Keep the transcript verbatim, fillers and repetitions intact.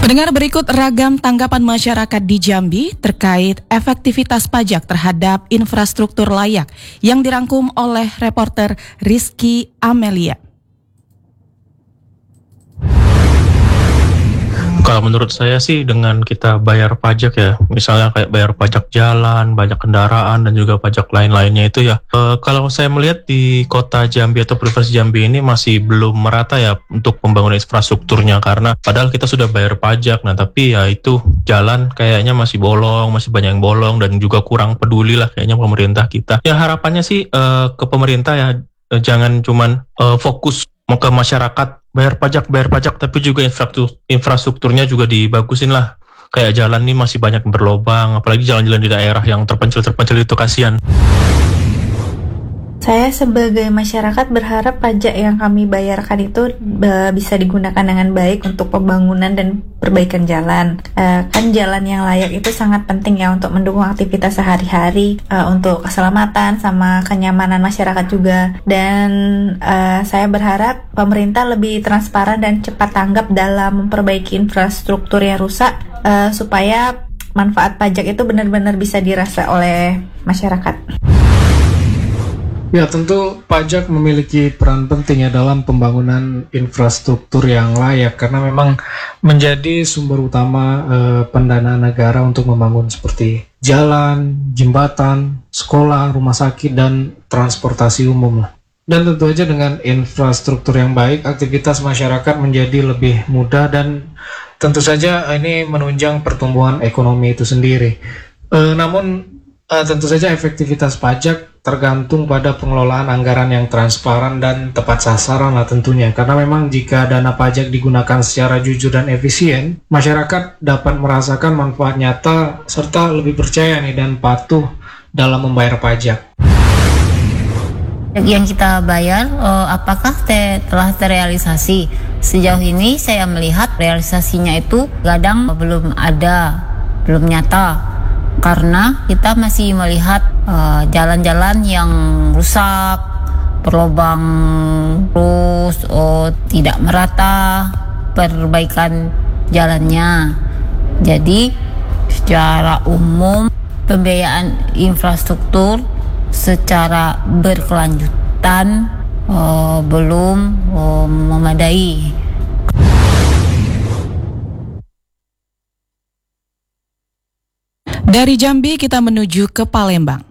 Pendengar, berikut ragam tanggapan masyarakat di Jambi terkait efektivitas pajak terhadap infrastruktur layak yang dirangkum oleh reporter Rizky Amelia. Kalau menurut saya sih dengan kita bayar pajak ya, misalnya kayak bayar pajak jalan, pajak kendaraan, dan juga pajak lain-lainnya itu ya, e, kalau saya melihat di kota Jambi atau Provinsi Jambi ini masih belum merata ya untuk pembangunan infrastrukturnya, karena padahal kita sudah bayar pajak, nah tapi ya itu jalan kayaknya masih bolong, masih banyak yang bolong, dan juga kurang peduli lah kayaknya pemerintah kita. Ya harapannya sih e, ke pemerintah ya, e, jangan cuman e, fokus mau ke masyarakat, bayar pajak, bayar pajak, tapi juga infrastruktur, infrastrukturnya juga dibagusin lah. Kayak jalan nih masih banyak yang berlobang, apalagi jalan-jalan di daerah yang terpencil-terpencil itu kasihan. Saya sebagai masyarakat berharap pajak yang kami bayarkan itu uh, bisa digunakan dengan baik untuk pembangunan dan perbaikan jalan. Uh, kan jalan yang layak itu sangat penting ya untuk mendukung aktivitas sehari-hari, uh, untuk keselamatan sama kenyamanan masyarakat juga. Dan uh, saya berharap pemerintah lebih transparan dan cepat tanggap dalam memperbaiki infrastruktur yang rusak, uh, supaya manfaat pajak itu benar-benar bisa dirasa oleh masyarakat. Ya, tentu pajak memiliki peran penting ya dalam pembangunan infrastruktur yang layak, karena memang menjadi sumber utama eh, pendanaan negara untuk membangun seperti jalan, jembatan, sekolah, rumah sakit, dan transportasi umum. Dan tentu aja dengan infrastruktur yang baik, aktivitas masyarakat menjadi lebih mudah dan tentu saja ini menunjang pertumbuhan ekonomi itu sendiri. Eh, namun eh, tentu saja efektivitas pajak tergantung pada pengelolaan anggaran yang transparan dan tepat sasaran lah tentunya, karena memang jika dana pajak digunakan secara jujur dan efisien, masyarakat dapat merasakan manfaat nyata serta lebih percaya nih dan patuh dalam membayar pajak. Yang kita bayar, eh, apakah te- telah terrealisasi? Sejauh ini saya melihat realisasinya itu kadang belum ada, belum nyata. Karena kita masih melihat uh, jalan-jalan yang rusak, berlubang terus, oh, tidak merata perbaikan jalannya. Jadi secara umum pembiayaan infrastruktur secara berkelanjutan uh, belum uh, memadai. Dari Jambi kita menuju ke Palembang.